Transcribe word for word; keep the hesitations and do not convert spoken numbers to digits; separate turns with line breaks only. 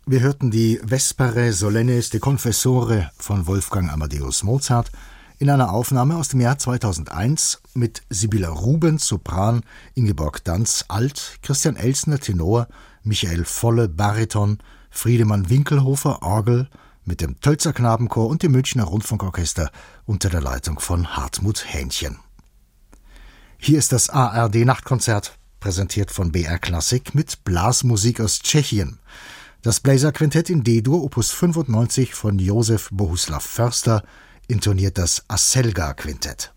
Wir hörten die Vespere Solennes de Confessore von Wolfgang Amadeus Mozart in einer Aufnahme aus dem Jahr zweitausendeins mit Sibylla Rubens, Sopran, Ingeborg Danz, Alt, Christian Elsner, Tenor, Michael Volle, Bariton, Friedemann Winkelhofer, Orgel, mit dem Tölzer Knabenchor und dem Münchner Rundfunkorchester unter der Leitung von Hartmut Hähnchen. Hier ist das A R D-Nachtkonzert, präsentiert von B R Klassik mit Blasmusik aus Tschechien. Das Bläserquintett in D-Dur, Opus fünfundneunzig von Josef Bohuslav Förster, intoniert das Aselga-Quintett.